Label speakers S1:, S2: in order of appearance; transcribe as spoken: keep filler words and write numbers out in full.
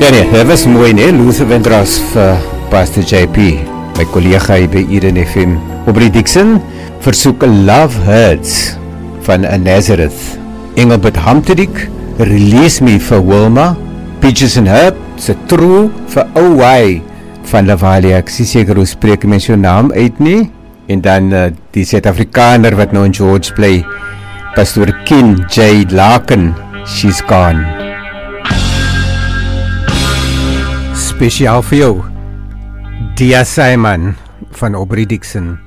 S1: Ja nee, dat was mooi nee, Luther Wendras vir Pastor J P, my collega hier by Eden F M. Aubrey Dixon versoek Love Hurts van A Nazareth. Engelbert Hamtedik, Release Me vir Wilma. Peaches and Herb, se True vir O-Y van Lavalia. Ek sê seker hoe spreek mens jou naam uit nie. En dan uh, die Suid-Afrikaner wat nou in George bly, Pastor Ken J. Laken, She's Gone. Spesiaal vir jou, Dia Simon van Aubrey Dixon.